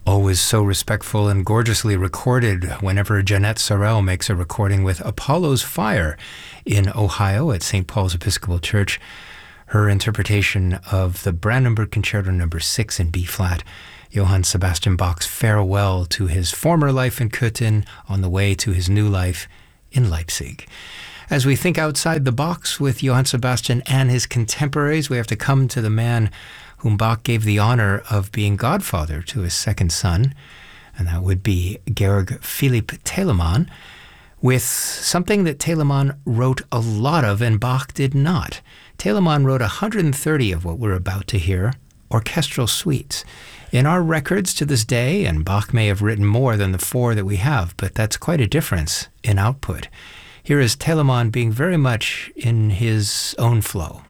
Always so respectful and gorgeously recorded whenever Jeanette Sorrell makes a recording with Apollo's Fire in Ohio at St. Paul's Episcopal Church. Her interpretation of the Brandenburg Concerto No. 6 in B-flat, Johann Sebastian Bach's farewell to his former life in Köthen on the way to his new life in Leipzig. As we think outside the box with Johann Sebastian and his contemporaries, we have to come to the man whom Bach gave the honor of being godfather to his second son, and that would be Georg Philipp Telemann, with something that Telemann wrote a lot of and Bach did not. Telemann wrote 130 of what we're about to hear, orchestral suites. In our records to this day, and Bach may have written more than the 4 that we have, but that's quite a difference in output. Here is Telemann being very much in his own flow.